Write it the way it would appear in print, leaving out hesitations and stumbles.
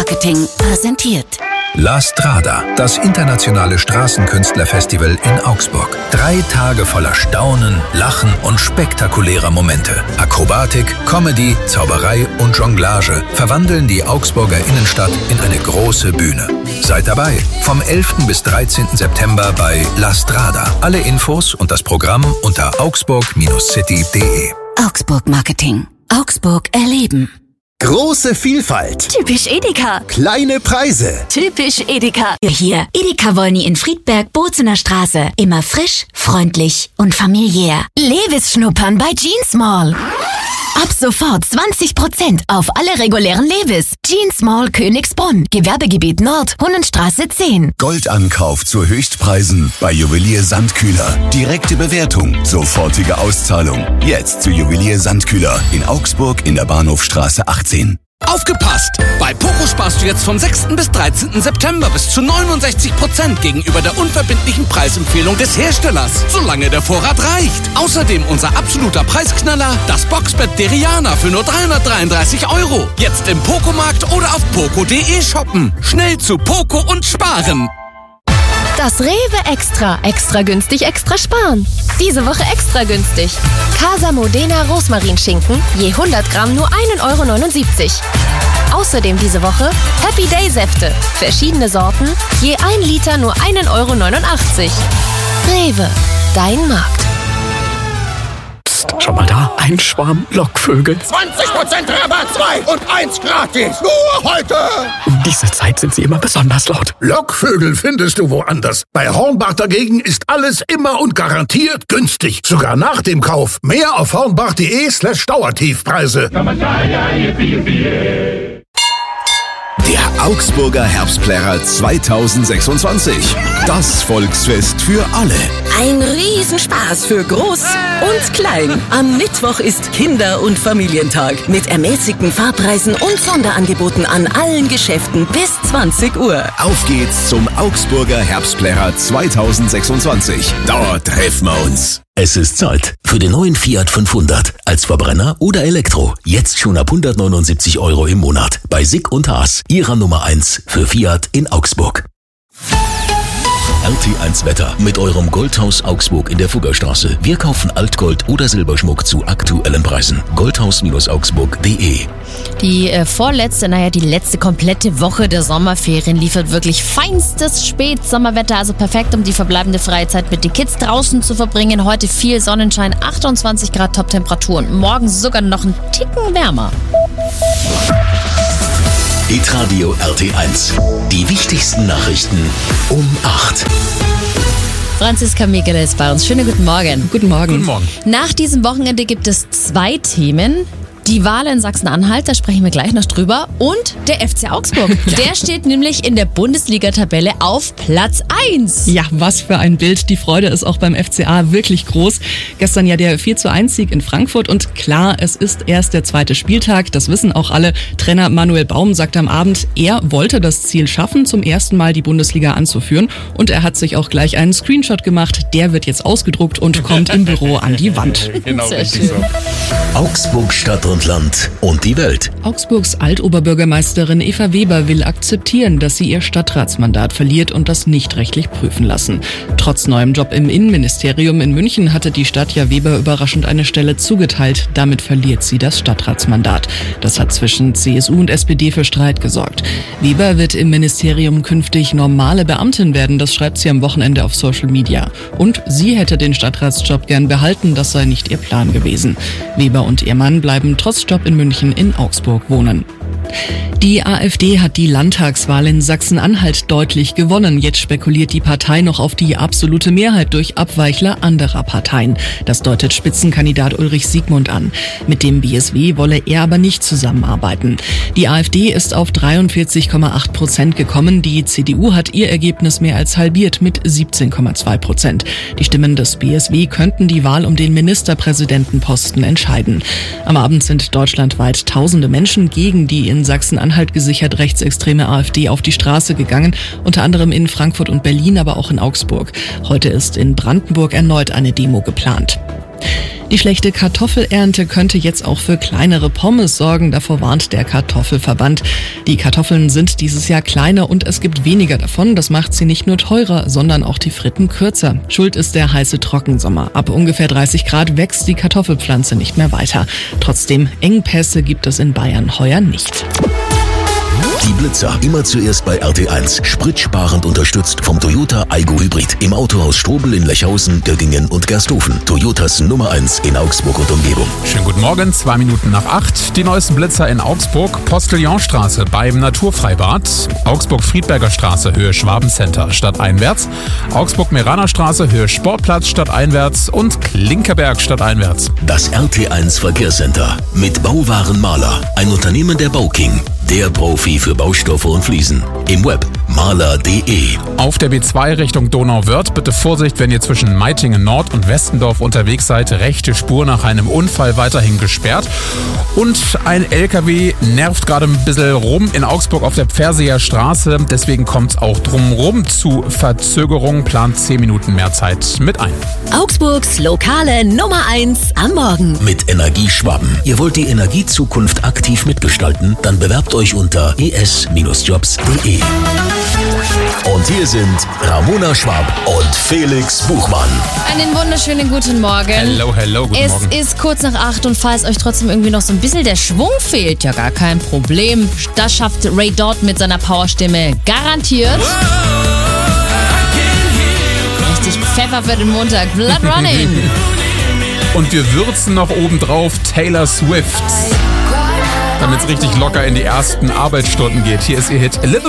Marketing präsentiert. La Strada, das internationale Straßenkünstlerfestival in Augsburg. 3 Tage voller Staunen, Lachen und spektakulärer Momente. Akrobatik, Comedy, Zauberei und Jonglage verwandeln die Augsburger Innenstadt in eine große Bühne. Seid dabei, vom 11. bis 13. September bei La Strada. Alle Infos und das Programm unter augsburg-city.de. Augsburg Marketing. Augsburg erleben. Große Vielfalt. Typisch Edeka. Kleine Preise. Typisch Edeka. Hier, Edeka Wolny in Friedberg, Bozener Straße. Immer frisch, freundlich und familiär. Levis schnuppern bei Jeans Mall. Ab sofort 20% auf alle regulären Levis. Jeans Mall Königsbrunn. Gewerbegebiet Nord, Hunnenstraße 10. Goldankauf zu Höchstpreisen bei Juwelier Sandkühler. Direkte Bewertung, sofortige Auszahlung. Jetzt zu Juwelier Sandkühler in Augsburg in der Bahnhofstraße 18. Aufgepasst! Bei Poco sparst du jetzt vom 6. bis 13. September bis zu 69% gegenüber der unverbindlichen Preisempfehlung des Herstellers, solange der Vorrat reicht. Außerdem unser absoluter Preisknaller, das Boxbett Deriana für nur 333 €. Jetzt im Poco-Markt oder auf poco.de shoppen. Schnell zu Poco und sparen! Das Rewe Extra günstig, extra sparen. Diese Woche extra günstig. Casa Modena Rosmarinschinken, je 100 Gramm nur 1,79 €. Außerdem diese Woche Happy Day Säfte, verschiedene Sorten, je 1 Liter nur 1,89 €. Rewe, dein Markt. Psst, schau mal da, ein Schwarm Lockvögel. 20% Rabatt, 2 und 1 gratis. Nur heute. Um diese Zeit sind sie immer besonders laut. Lockvögel findest du woanders. Bei Hornbach dagegen ist alles immer und garantiert günstig. Sogar nach dem Kauf. Mehr auf hornbach.de/Dauertiefpreise. Der Augsburger Herbstplärrer 2026. Das Volksfest für alle. Ein Riesenspaß für Groß und Klein. Am Mittwoch ist Kinder- und Familientag mit ermäßigten Fahrpreisen und Sonderangeboten an allen Geschäften bis 20 Uhr. Auf geht's zum Augsburger Herbstplärrer 2026. Dort treffen wir uns. Es ist Zeit für den neuen Fiat 500 als Verbrenner oder Elektro. Jetzt schon ab 179 € im Monat bei Sick und Haas, Ihrer Nummer 1 für Fiat in Augsburg. RT1 Wetter mit eurem Goldhaus Augsburg in der Fuggerstraße. Wir kaufen Altgold oder Silberschmuck zu aktuellen Preisen. Goldhaus-augsburg.de. Die letzte komplette Woche der Sommerferien liefert wirklich feinstes Spätsommerwetter, also perfekt, um die verbleibende Freizeit mit den Kids draußen zu verbringen. Heute viel Sonnenschein, 28 Grad Top-Temperaturen. Morgen sogar noch einen Ticken wärmer. Hitradio RT1. Die wichtigsten Nachrichten um 8. Franziska Mikele ist bei uns. Schönen guten Morgen. Guten Morgen. Guten Morgen. Nach diesem Wochenende gibt es 2 Themen. Die Wahl in Sachsen-Anhalt, da sprechen wir gleich noch drüber. Und der FC Augsburg. Ja. Der steht nämlich in der Bundesliga-Tabelle auf Platz 1. Ja, was für ein Bild. Die Freude ist auch beim FCA wirklich groß. Gestern ja der 4:1-Sieg in Frankfurt. Und klar, es ist erst der 2. Spieltag. Das wissen auch alle. Trainer Manuel Baum sagte am Abend, er wollte das Ziel schaffen, zum ersten Mal die Bundesliga anzuführen. Und er hat sich auch gleich einen Screenshot gemacht. Der wird jetzt ausgedruckt und kommt im Büro an die Wand. Genau, richtig so. Augsburg, Stadt und Land und die Welt. Augsburgs Altoberbürgermeisterin Eva Weber will akzeptieren, dass sie ihr Stadtratsmandat verliert und das nicht rechtlich prüfen lassen. Trotz neuem Job im Innenministerium in München hatte die Stadt ja Weber überraschend eine Stelle zugeteilt. Damit verliert sie das Stadtratsmandat. Das hat zwischen CSU und SPD für Streit gesorgt. Weber wird im Ministerium künftig normale Beamtin werden, das schreibt sie am Wochenende auf Social Media. Und sie hätte den Stadtratsjob gern behalten, das sei nicht ihr Plan gewesen. Weber und ihr Mann bleiben trotz Job in München in Augsburg wohnen. Die AfD hat die Landtagswahl in Sachsen-Anhalt deutlich gewonnen. Jetzt spekuliert die Partei noch auf die absolute Mehrheit durch Abweichler anderer Parteien. Das deutet Spitzenkandidat Ulrich Siegmund an. Mit dem BSW wolle er aber nicht zusammenarbeiten. Die AfD ist auf 43,8% gekommen. Die CDU hat ihr Ergebnis mehr als halbiert mit 17,2%. Die Stimmen des BSW könnten die Wahl um den Ministerpräsidentenposten entscheiden. Am Abend sind deutschlandweit tausende Menschen gegen die in Sachsen-Anhalt gesichert rechtsextreme AfD auf die Straße gegangen, unter anderem in Frankfurt und Berlin, aber auch in Augsburg. Heute ist in Brandenburg erneut eine Demo geplant. Die schlechte Kartoffelernte könnte jetzt auch für kleinere Pommes sorgen, davor warnt der Kartoffelverband. Die Kartoffeln sind dieses Jahr kleiner und es gibt weniger davon. Das macht sie nicht nur teurer, sondern auch die Fritten kürzer. Schuld ist der heiße Trockensommer. Ab ungefähr 30 Grad wächst die Kartoffelpflanze nicht mehr weiter. Trotzdem, Engpässe gibt es in Bayern heuer nicht. Die Blitzer, immer zuerst bei RT1. Spritsparend unterstützt vom Toyota Aygo Hybrid. Im Autohaus Strobel in Lechhausen, Göggingen und Gersthofen. Toyotas Nummer 1 in Augsburg und Umgebung. Schönen guten Morgen, 2 Minuten nach 8. Die neuesten Blitzer in Augsburg. Postillonstraße beim Naturfreibad. Augsburg-Friedberger Straße, Höhe Schwabencenter, stadteinwärts. Augsburg-Meraner Straße, Höhe Sportplatz, stadteinwärts. Und Klinkerberg, stadteinwärts. Das RT1 Verkehrscenter mit Bauwarenmaler. Ein Unternehmen der Bauking. Der Profi für Baustoffe und Fliesen. Im Web maler.de. Auf der B2 Richtung Donauwörth bitte Vorsicht, wenn ihr zwischen Meitingen Nord und Westendorf unterwegs seid. Rechte Spur nach einem Unfall weiterhin gesperrt. Und ein LKW nervt gerade ein bisschen rum in Augsburg auf der Pferseer Straße. Deswegen kommt es auch drumrum zu Verzögerungen. Plant 10 Minuten mehr Zeit mit ein. Augsburgs lokale Nummer 1 am Morgen. Mit Energieschwaben. Ihr wollt die Energiezukunft aktiv mitgestalten? Dann bewerbt euch unter es-jobs.de. Und hier sind Ramona Schwab und Felix Buchmann. Einen wunderschönen guten Morgen. Hello, guten Morgen. Es ist kurz nach 8 und falls euch trotzdem irgendwie noch so ein bisschen der Schwung fehlt, ja gar kein Problem. Das schafft Ray Dodd mit seiner Powerstimme garantiert. Richtig Pfeffer für den Montag. Blood Running. Und wir würzen noch obendrauf Taylor Swift, damit es richtig locker in die ersten Arbeitsstunden geht. Hier ist ihr Hit A Little